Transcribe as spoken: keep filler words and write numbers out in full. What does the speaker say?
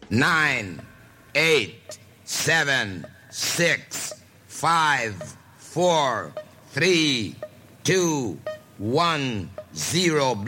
nine, eight, seven, six, five, four, three, two, one, zero.